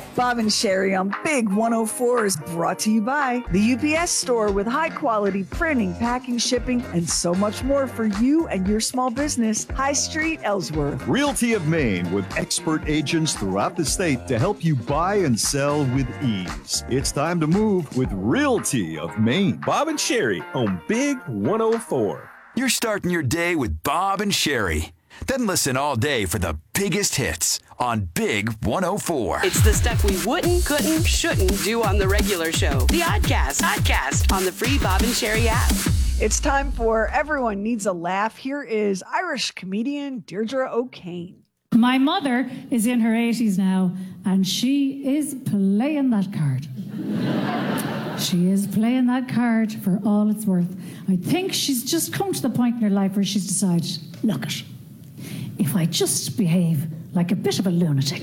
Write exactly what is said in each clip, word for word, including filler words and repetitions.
Bob and Sherry on Big one oh four is brought to you by the U P S store with high quality printing, packing, shipping, and so much more for you and your small business. High Street, Ellsworth. Realty of Maine with expert agents throughout the state to help you buy and sell with ease. It's time to move with Realty of Maine. Bob and Sherry on Big one oh four. You're starting your day with Bob and Sherry. Then listen all day for the biggest hits on Big one oh four. It's the stuff we wouldn't, couldn't, shouldn't do on the regular show. The Oddcast, Oddcast on the free Bob and Sherry app. It's time for Everyone Needs a Laugh. Here is Irish comedian Deirdre O'Kane. My mother is in her eighties now, and she is playing that card. She is playing that card for all it's worth. I think she's just come to the point in her life where she's decided, look it, if I just behave like a bit of a lunatic,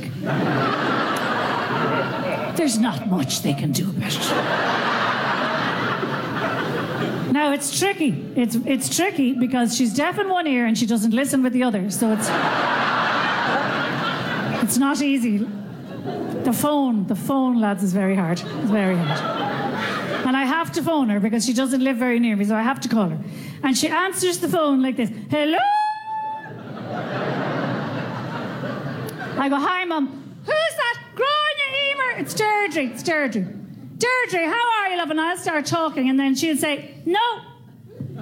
there's not much they can do about it. Now, it's tricky. It's it's tricky because she's deaf in one ear and she doesn't listen with the other, so it's it's not easy. The phone, the phone, lads, is very hard. It's very hard. And I have to phone her because she doesn't live very near me, so I have to call her. And she answers the phone like this, hello? I go, hi, Mum. Who's that? Grania Emer. It's Deirdre. It's Deirdre. Deirdre, how are you, love? And I'll start talking, and then she'll say, no. No,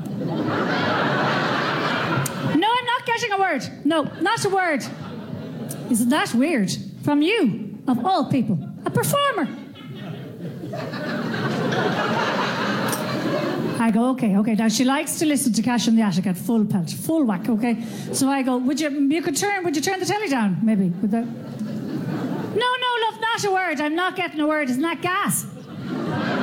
I'm not getting a word. No, not a word. Isn't that weird? From you, of all people, a performer. I go, okay, okay. Now, she likes to listen to Cash in the Attic at full pelt, full whack, okay? So I go, would you, you could turn, would you turn the telly down, maybe? Would that... No, no, love, not a word. I'm not getting a word. Isn't that gas?